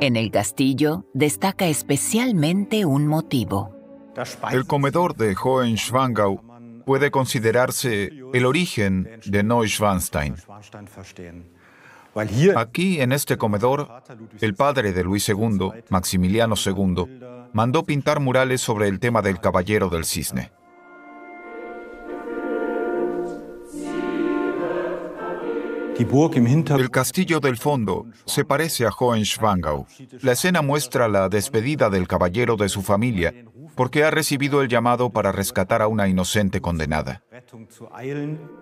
En el castillo destaca especialmente un motivo. El comedor de Hohenschwangau puede considerarse el origen de Neuschwanstein. Aquí, en este comedor, el padre de Luis II, Maximiliano II, mandó pintar murales sobre el tema del Caballero del Cisne. El castillo del fondo se parece a Hohenschwangau. La escena muestra la despedida del caballero de su familia, porque ha recibido el llamado para rescatar a una inocente condenada.